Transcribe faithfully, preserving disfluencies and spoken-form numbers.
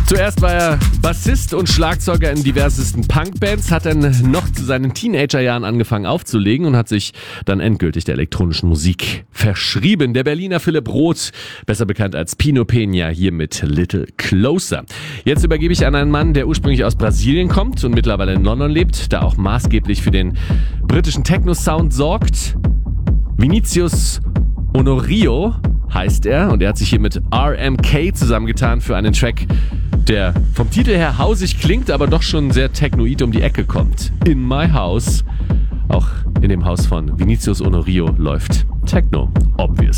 Zuerst war er Bassist und Schlagzeuger in diversesten Punkbands, hat dann noch zu seinen Teenagerjahren angefangen aufzulegen und hat sich dann endgültig der elektronischen Musik verschrieben. Der Berliner Philipp Roth, besser bekannt als Pino Peña, hier mit Little Closer. Jetzt übergebe ich an einen Mann, der ursprünglich aus Brasilien kommt und mittlerweile in London lebt, da auch maßgeblich für den britischen Techno-Sound sorgt. Vinicius Honorio heißt er und er hat sich hier mit R M K zusammengetan für einen Track, der vom Titel her hausig klingt, aber doch schon sehr technoid um die Ecke kommt. In My House. Auch in dem Haus von Vinicius Honorio läuft Techno, obvious.